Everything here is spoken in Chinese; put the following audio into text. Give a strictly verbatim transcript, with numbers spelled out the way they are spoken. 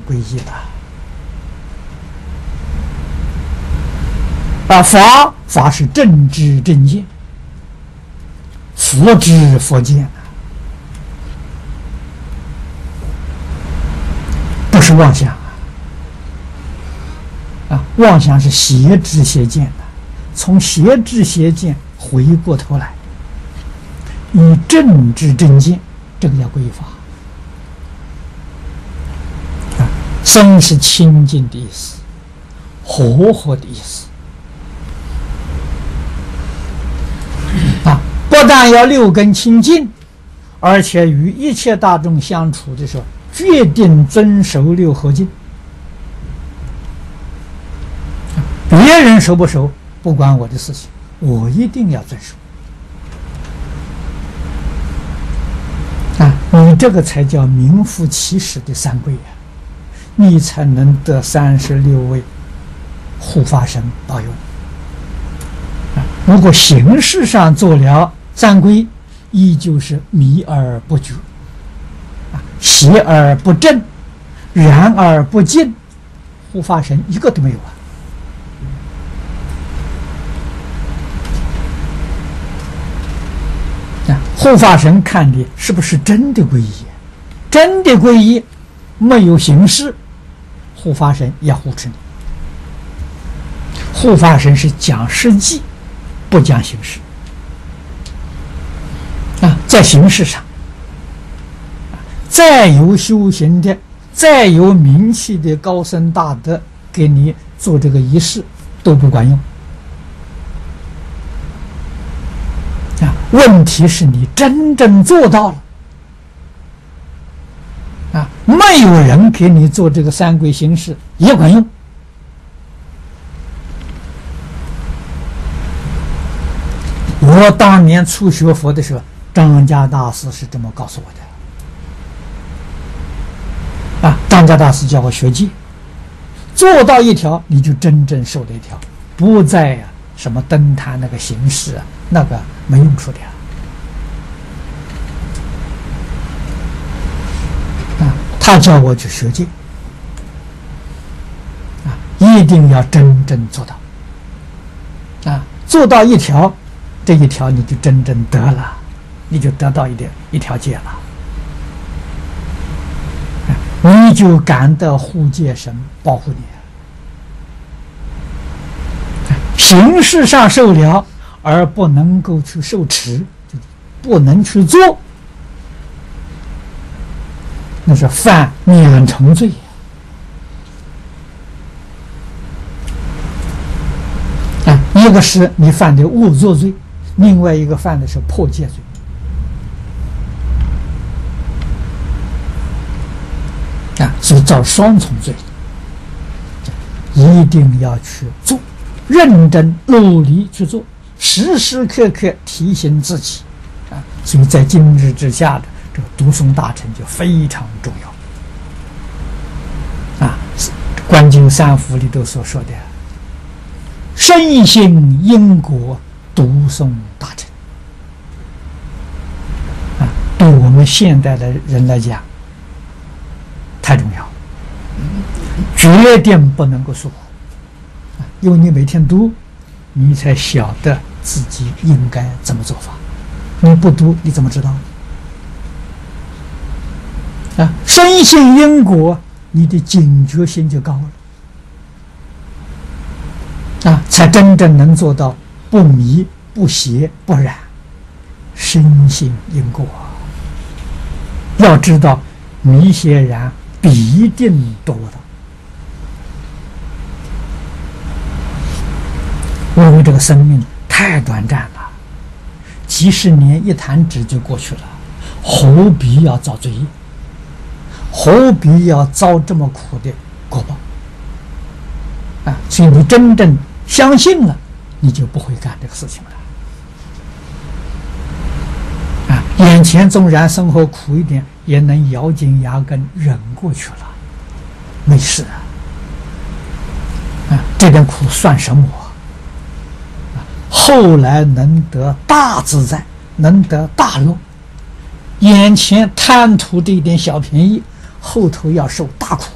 皈依了。啊，法法是正知正见，佛知佛见，不是妄想啊！啊，妄想是邪知邪见的，从邪知邪见回过头来，以正知正见，这个叫皈依法。啊，僧是清净的意思，活活的意思。啊，不但要六根清净，而且与一切大众相处的时候，决定遵守六合敬。别人守不守不关我的事情，我一定要遵守。啊，你这个才叫名副其实的三皈啊，你才能得三十六位护法神保佑。如果形式上做了三皈，依旧是迷而不觉，啊，邪而不正，然而不净，护法神一个都没有啊！啊，护法神看你是不是真的皈依，真的皈依，没有形式，护法神要护持你。护法神是讲实际，不讲形式啊，在形式上，再有修行的、再有名气的高僧大德给你做这个仪式都不管用啊。问题是你真正做到了啊，没有人给你做这个三皈形式也管用。我当年初学佛的时候，张家大师是这么告诉我的啊。张家大师叫我学戒，做到一条你就真正受了一条，不再啊什么登坛那个形式啊，那个没用处的啊。他叫我去学戒啊，一定要真正做到啊，做到一条。这一条你就真正得了，你就得到一点一条戒了，你就感得护戒神保护你。形式上受了，而不能够去受持，就不能去做，那是犯两重罪。啊，一个是你犯的误作罪。另外一个犯的是破戒罪啊，所以造双重罪，一定要去做，认真努力去做，时时刻刻提醒自己啊。所以在今日之下的这个读诵大乘就非常重要啊。观经三福里头所说的深信因果读诵大乘啊，对我们现代的人来讲太重要，决定不能够疏忽啊。因为你每天读，你才晓得自己应该怎么做法。你不读，你怎么知道啊？深信因果，你的警觉性就高了啊，才真正能做到不迷不邪不染，深信因果。要知道迷邪染必定多的，因为这个生命太短暂了，几十年一弹指就过去了，何必要造罪业，何必要遭这么苦的果报啊？所以你真正相信了，你就不会干这个事情了啊！眼前纵然生活苦一点，也能咬紧牙根忍过去了，没事啊！啊，这点苦算什么啊？后来能得大自在，能得大乐。眼前贪图这一点小便宜，后头要受大苦。